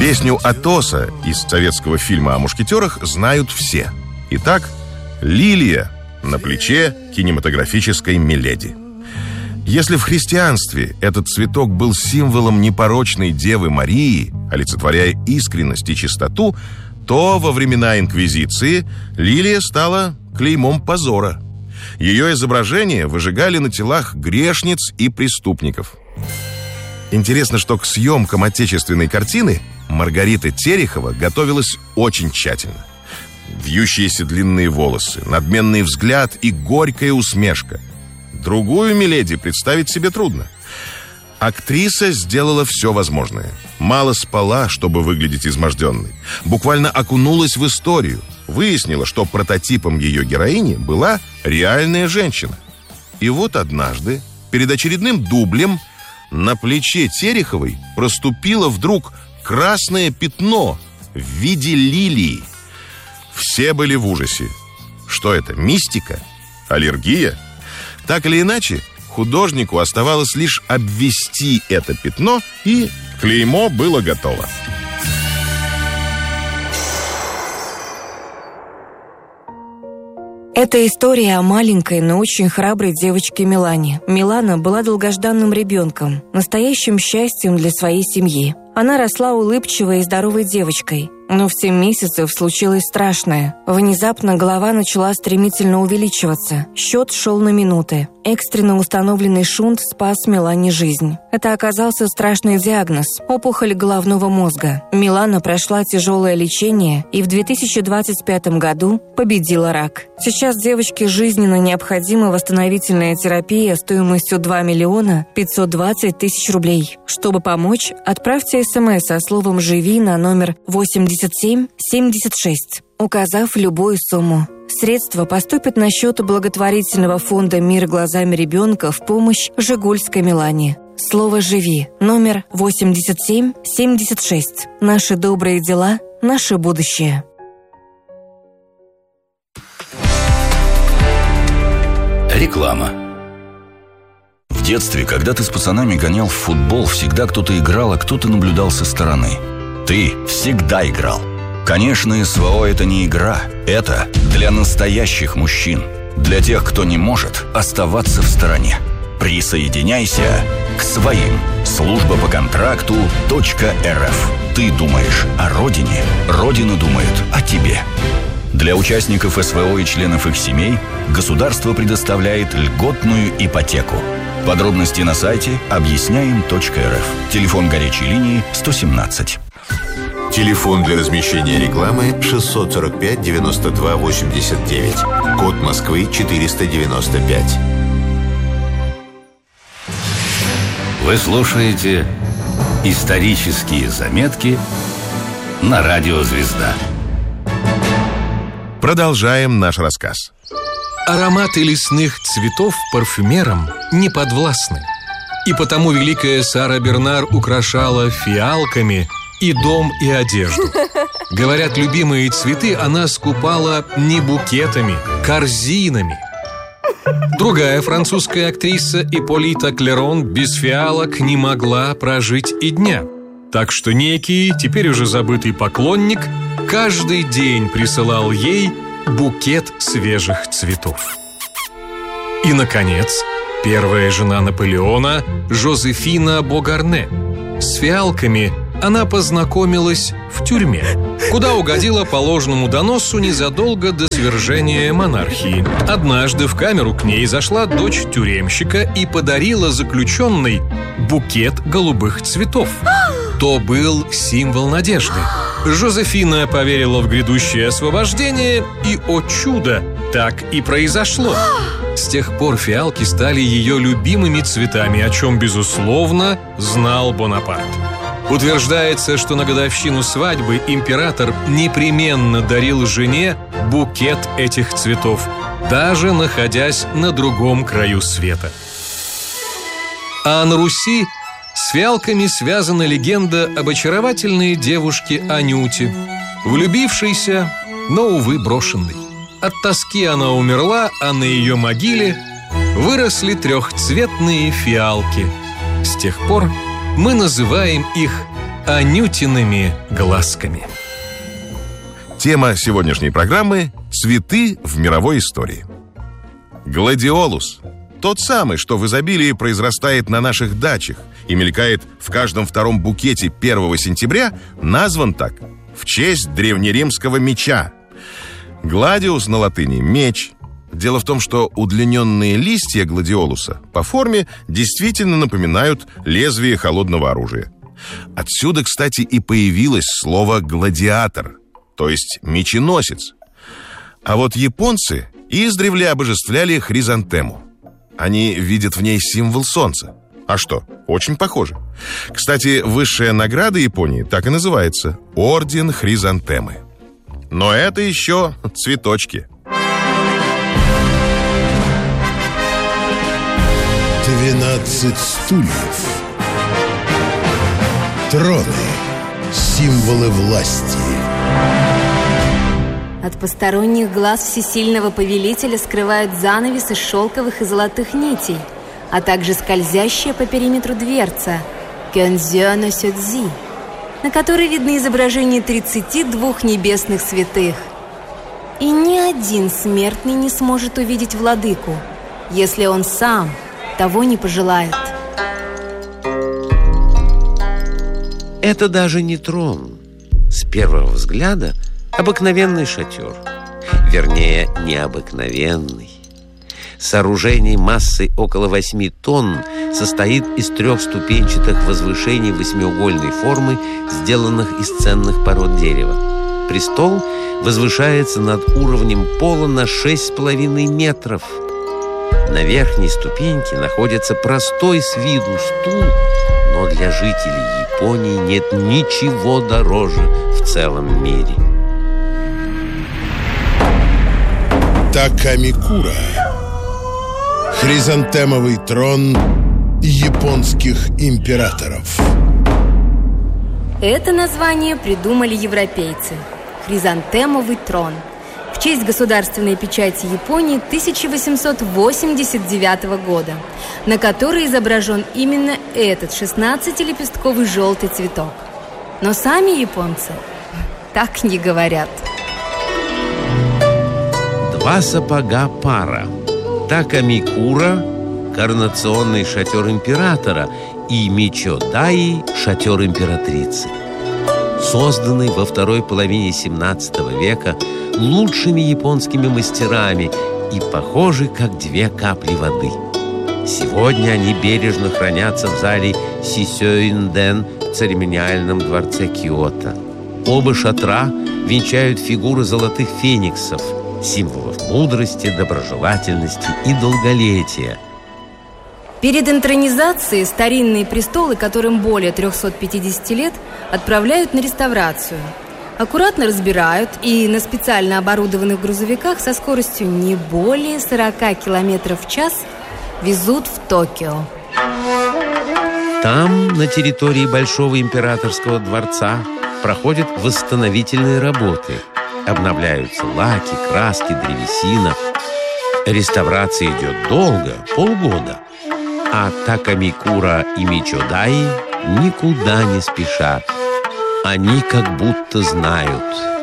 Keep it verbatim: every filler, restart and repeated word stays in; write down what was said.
Песню Атоса из советского фильма о мушкетерах знают все. Итак, лилия на плече кинематографической миледи. Если в христианстве этот цветок был символом непорочной Девы Марии, олицетворяя искренность и чистоту, то во времена Инквизиции лилия стала клеймом позора. Ее изображение выжигали на телах грешниц и преступников. Интересно, что к съемкам отечественной картины Маргарита Терехова готовилась очень тщательно. Вьющиеся длинные волосы, надменный взгляд и горькая усмешка. Другую миледи представить себе трудно. Актриса сделала все возможное. Мало спала, чтобы выглядеть изможденной. Буквально окунулась в историю. Выяснила, что прототипом ее героини была реальная женщина. И вот однажды, перед очередным дублем, на плече Тереховой проступило вдруг красное пятно в виде лилии. Все были в ужасе. Что это, мистика? Аллергия? Так или иначе, художнику оставалось лишь обвести это пятно, и клеймо было готово. Это история о маленькой, но очень храброй девочке Милане. Милана была долгожданным ребенком, настоящим счастьем для своей семьи. Она росла улыбчивой и здоровой девочкой. Но в семь месяцев случилось страшное. Внезапно голова начала стремительно увеличиваться. Счет шел на минуты. Экстренно установленный шунт спас Милане жизнь. Это оказался страшный диагноз – опухоль головного мозга. Милана прошла тяжелое лечение и в две тысячи двадцать пятом году победила рак. Сейчас девочке жизненно необходима восстановительная терапия стоимостью два миллиона пятьсот двадцать тысяч рублей. Чтобы помочь, отправьте смс со словом «Живи» на номер восемьдесят семь семьдесят шесть, указав любую сумму. Средства поступят на счет благотворительного фонда «Мир глазами ребенка» в помощь жигульской Милане. Слово «Живи» номер восемьдесят семь семьдесят шесть. Наши добрые дела, наше будущее. Реклама. В детстве, когда ты с пацанами гонял в футбол, всегда кто-то играл, а кто-то наблюдал со стороны. Ты всегда играл. Конечно, СВО – это не игра. Это для настоящих мужчин. Для тех, кто не может оставаться в стороне. Присоединяйся к своим. Служба по контракту .рф. Ты думаешь о родине, Родина думает о тебе. Для участников СВО и членов их семей государство предоставляет льготную ипотеку. Подробности на сайте объясняем точка эр эф. Телефон горячей линии сто семнадцать. Телефон для размещения рекламы шестьсот сорок пять девяносто два восемьдесят девять. Код Москвы четыреста девяносто пять. Вы слушаете «Исторические заметки» на радио «Звезда». Продолжаем наш рассказ. Ароматы лесных цветов парфюмерам не подвластны. И потому великая Сара Бернар украшала фиалками и дом, и одежду. Говорят, любимые цветы она скупала не букетами, корзинами. Другая французская актриса Ипполита Клерон без фиалок не могла прожить и дня. Так что некий, теперь уже забытый поклонник, каждый день присылал ей букет свежих цветов. И, наконец, первая жена Наполеона, Жозефина Богарне. С фиалками она познакомилась в тюрьме, куда угодила по ложному доносу незадолго до свержения монархии. Однажды в камеру к ней зашла дочь тюремщика и подарила заключенной букет голубых цветов. То был символ надежды. Жозефина поверила в грядущее освобождение, и, о чудо, так и произошло. С тех пор фиалки стали ее любимыми цветами, о чем, безусловно, знал Бонапарт. Утверждается, что на годовщину свадьбы император непременно дарил жене букет этих цветов, даже находясь на другом краю света. А на Руси с фиалками связана легенда об очаровательной девушке Анюте, влюбившейся, но, увы, брошенной. От тоски она умерла, а на ее могиле выросли трехцветные фиалки. С тех пор мы называем их Анютиными глазками. Тема сегодняшней программы – цветы в мировой истории. Гладиолус – тот самый, что в изобилии произрастает на наших дачах и мелькает в каждом втором букете первого сентября, назван так в честь древнеримского меча. Гладиус на латыни – меч. Дело в том, что удлиненные листья гладиолуса по форме действительно напоминают лезвие холодного оружия. Отсюда, кстати, и появилось слово «гладиатор», то есть меченосец. А вот японцы издревле обожествляли хризантему. Они видят в ней символ солнца. А что? Очень похоже. Кстати, высшая награда Японии так и называется – Орден Хризантемы. Но это еще цветочки. Двенадцать стульев. Троны. Символы власти. От посторонних глаз всесильного повелителя скрывают занавес из шелковых и золотых нитей, а также скользящая по периметру дверца Кёнзё Сёдзи, на которой видны изображения тридцати двух небесных святых. И ни один смертный не сможет увидеть владыку, если он сам того не пожелает. Это даже не трон. С первого взгляда обыкновенный шатер. Вернее, необыкновенный. Сооружение массой около восьми тонн состоит из трех ступенчатых возвышений восьмиугольной формы, сделанных из ценных пород дерева. Престол возвышается над уровнем пола на шесть с половиной метров. На верхней ступеньке находится простой с виду стул, но для жителей Японии нет ничего дороже в целом мире. Такамикура. Хризантемовый трон японских императоров. Это название придумали европейцы. Хризантемовый трон. В честь государственной печати Японии тысяча восемьсот восемьдесят девятого года, на которой изображен именно этот шестнадцатилепестковый желтый цветок. Но сами японцы так не говорят. Два сапога пара. Такамикура – коронационный шатер императора, и Мичодаи – шатер императрицы. Созданный во второй половине семнадцатого века лучшими японскими мастерами и похожи, как две капли воды. Сегодня они бережно хранятся в зале Сисёинден в церемониальном дворце Киото. Оба шатра венчают фигуры золотых фениксов, символов мудрости, доброжелательности и долголетия. Перед интронизацией старинные престолы, которым более трехсот пятидесяти лет, отправляют на реставрацию. Аккуратно разбирают и на специально оборудованных грузовиках со скоростью не более сорока километров в час везут в Токио. Там, на территории Большого императорского дворца, проходят восстановительные работы. Обновляются лаки, краски, древесина. Реставрация идет долго, полгода. А Такамикура и Мичодаи никуда не спешат. Они как будто знают: